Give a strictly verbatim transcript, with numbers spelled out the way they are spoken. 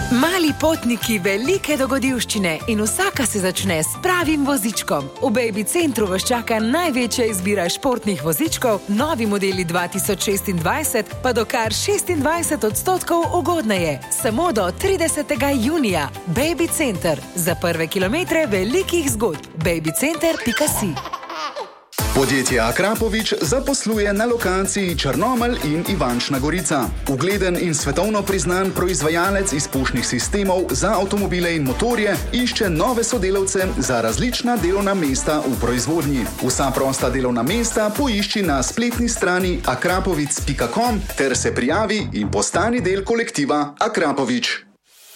Mali potniki, velike dogodivščine in vsaka se začne s pravim vozičkom. V Baby Centru vas čaka največja izbira športnih vozičkov, novi modeli dva tisoč šestindvajset pa do kar šestindvajset odstotkov ugodneje. Samo do tridesetega junija. Baby Center. Za prve kilometre velikih zgodb. babycenter pika si. Podjetje Akrapovič zaposluje na lokaciji Črnomelj in Ivančna Gorica. Ugleden in svetovno priznan proizvajalec izpušnih sistemov za avtomobile in motorje išče nove sodelavce za različna delovna mesta v proizvodnji. Vsa prosta delovna mesta poišči na spletni strani akrapovic pika com ter se prijavi in postani del kolektiva Akrapovič.